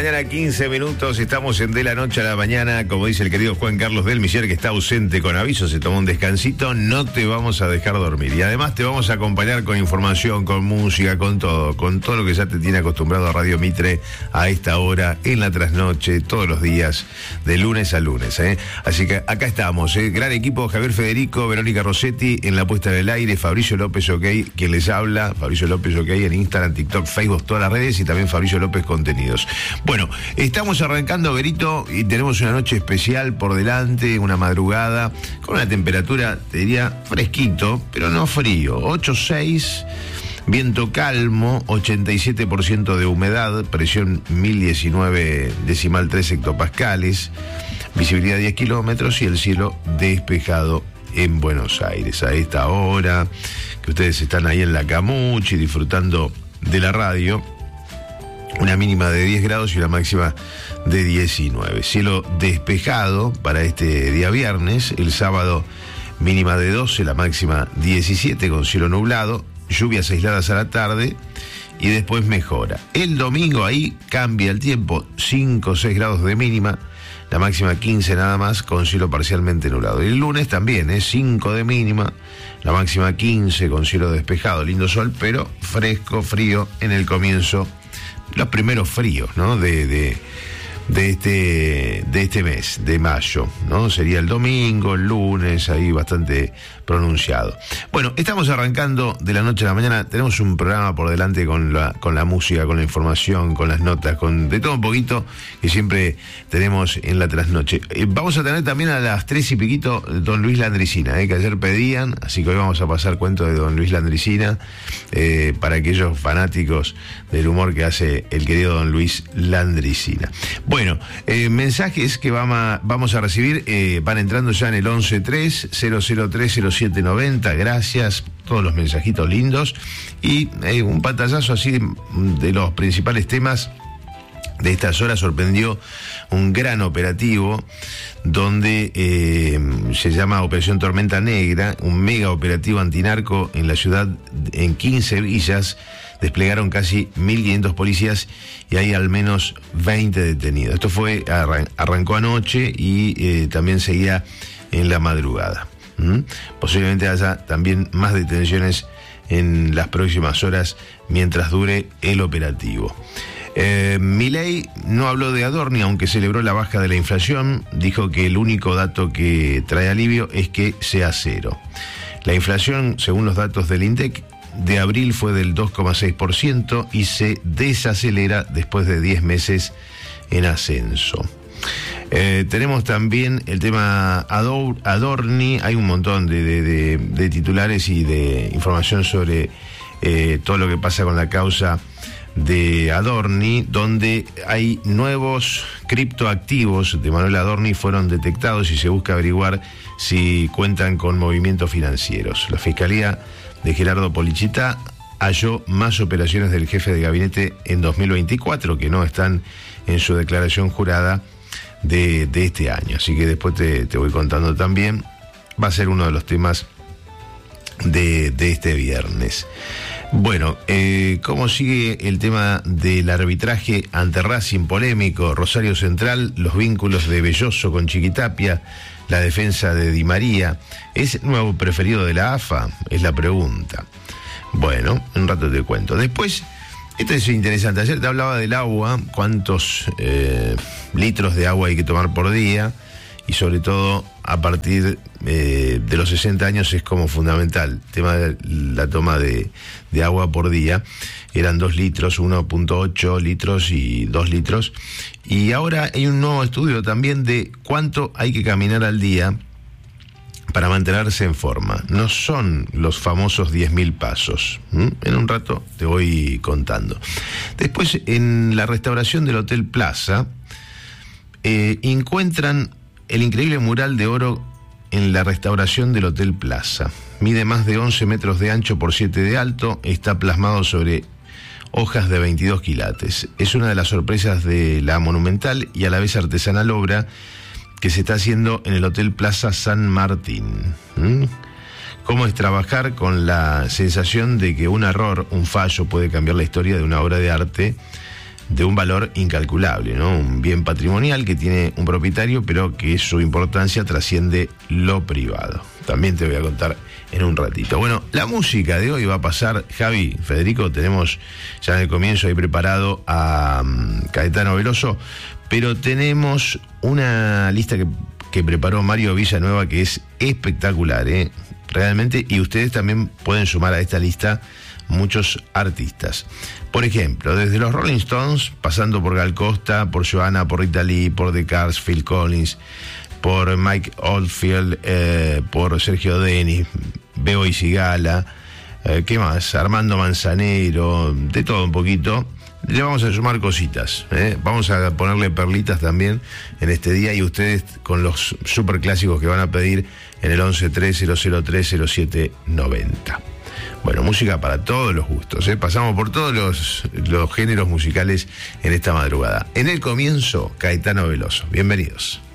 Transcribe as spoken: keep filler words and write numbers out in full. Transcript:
mañana, quince minutos. Estamos en De la Noche a la Mañana. Como dice el querido Juan Carlos del Misier, que está ausente con aviso, se tomó un descansito. No te vamos a dejar dormir. Y además te vamos a acompañar con información, con música, con todo. Con todo lo que ya te tiene acostumbrado a Radio Mitre a esta hora, en la trasnoche, todos los días, de lunes a lunes. ¿eh? Así que acá estamos. ¿eh? Gran equipo, Javier Federico, Verónica Rossetti en la puesta del aire, Fabricio López OK, quien les habla. Fabricio López OK en Instagram, TikTok, Facebook, todas las redes, y también Fabricio López Contenidos. Bueno, estamos arrancando, Verito, y tenemos una noche especial por delante, una madrugada, con una temperatura, te diría, fresquito, pero no frío, ocho seis, viento calmo, ochenta y siete por ciento de humedad, presión mil diecinueve decimal tres hectopascales, visibilidad diez kilómetros y el cielo despejado en Buenos Aires. A esta hora que ustedes están ahí en la Camuchi disfrutando de la radio, una mínima de diez grados y una máxima de diecinueve. Cielo despejado para este día viernes. El sábado mínima de doce, la máxima diecisiete con cielo nublado. Lluvias aisladas a la tarde y después mejora. El domingo ahí cambia el tiempo. cinco o seis grados de mínima. La máxima quince nada más con cielo parcialmente nublado. Y el lunes también es ¿eh? cinco de mínima. La máxima quince con cielo despejado. Lindo sol, pero fresco, frío en el comienzo. Los primeros fríos, ¿no? De, de, de, este, de este mes, de mayo, ¿no? Sería el domingo, el lunes, ahí bastante pronunciado. Bueno, estamos arrancando de la noche a la mañana. Tenemos un programa por delante con la, con la música, con la información, con las notas, con de todo un poquito que siempre tenemos en la trasnoche. Eh, vamos a tener también a las tres y piquito don Luis Landricina, eh, que ayer pedían, así que hoy vamos a pasar cuento de don Luis Landricina eh, para aquellos fanáticos del humor que hace el querido don Luis Landricina. Bueno, eh, mensajes que vamos a, vamos a recibir eh, van entrando ya en el once tres cero cero tres cero siete noventa. Gracias, todos los mensajitos lindos y eh, un pantallazo así de, de los principales temas de estas horas. Sorprendió un gran operativo donde eh, se llama Operación Tormenta Negra, un mega operativo antinarco en la ciudad, en quince villas. Desplegaron casi mil quinientos policías y hay al menos veinte detenidos. Esto fue arran- arrancó anoche y eh, también seguía en la madrugada. ¿Mm? Posiblemente haya también más detenciones en las próximas horas mientras dure el operativo. Eh, Milei no habló de Adorni, aunque celebró la baja de la inflación. Dijo que el único dato que trae alivio es que sea cero. La inflación, según los datos del INDEC, de abril fue del dos coma seis por ciento y se desacelera después de diez meses en ascenso. Eh, tenemos también el tema Ador, Adorni. Hay un montón de, de, de, de titulares y de información sobre eh, todo lo que pasa con la causa de Adorni, donde hay nuevos criptoactivos de Manuel Adorni fueron detectados y se busca averiguar si cuentan con movimientos financieros. La Fiscalía de Gerardo Polichita halló más operaciones del jefe de gabinete en dos mil veinticuatro que no están en su declaración jurada de, de este año. Así que después te, te voy contando también. Va a ser uno de los temas de, de este viernes. Bueno, eh, ¿cómo sigue el tema del arbitraje ante Racing polémico? Rosario Central, los vínculos de Belloso con Chiquitapia, la defensa de Di María. ¿Es el nuevo preferido de la A F A? Es la pregunta. Bueno, un rato te cuento. Después, esto es interesante. Ayer te hablaba del agua, cuántos eh, litros de agua hay que tomar por día, y sobre todo a partir eh, de los sesenta años es como fundamental. El tema de la toma de, de agua por día. Eran dos litros, uno punto ocho litros y dos litros. Y ahora hay un nuevo estudio también de cuánto hay que caminar al día para mantenerse en forma. No son los famosos diez mil pasos. ¿Mm? En un rato te voy contando. Después, en la restauración del Hotel Plaza, eh, encuentran el increíble mural de oro en la restauración del Hotel Plaza. Mide más de once metros de ancho por siete de alto. Está plasmado sobre hojas de veintidós quilates. Es una de las sorpresas de la monumental y a la vez artesanal obra que se está haciendo en el Hotel Plaza San Martín. ¿Mm? ¿Cómo es trabajar con la sensación de que un error, un fallo puede cambiar la historia de una obra de arte? de un valor incalculable, ¿no? Un bien patrimonial que tiene un propietario, pero que su importancia trasciende lo privado. También te voy a contar en un ratito. Bueno, la música de hoy va a pasar, Javi, Federico, tenemos ya en el comienzo ahí preparado a um, Caetano Veloso, pero tenemos una lista que, que preparó Mario Villanueva que es espectacular, ¿eh? Realmente, y ustedes también pueden sumar a esta lista muchos artistas. Por ejemplo, desde los Rolling Stones, pasando por Gal Costa, por Joanna, por Rita Lee, por The Cars, Phil Collins, por Mike Oldfield, eh, por Sergio Denis, Bebo y Sigala, eh, ¿qué más? Armando Manzanero, de todo un poquito. Le vamos a sumar cositas, ¿eh? Vamos a ponerle perlitas también en este día, y ustedes con los super clásicos que van a pedir en el once tres cero cero tres cero siete noventa. Bueno, música para todos los gustos, ¿eh? Pasamos por todos los, los géneros musicales en esta madrugada. En el comienzo, Caetano Veloso. Bienvenidos.